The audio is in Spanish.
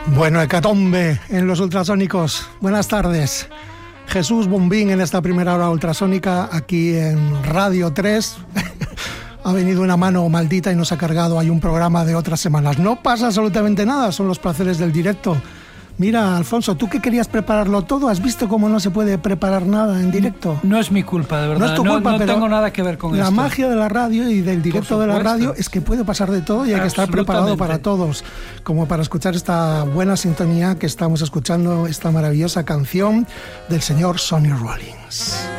Bueno, hecatombe en los ultrasónicos. Buenas tardes. Jesús Bombín en esta primera hora ultrasónica aquí en Radio 3. Ha venido una mano maldita y nos ha cargado ahí un programa de otras semanas. No pasa absolutamente nada, son los placeres del directo. Mira, Alfonso, tú que querías prepararlo todo, ¿has visto cómo no se puede preparar nada en directo? No es mi culpa, de verdad. No es tu culpa, no pero tengo nada que ver con esto. La magia de la radio y del directo de la radio es que puede pasar de todo y hay que estar preparado para todos, como para escuchar esta buena sintonía que estamos escuchando, esta maravillosa canción del señor Sonny Rollins.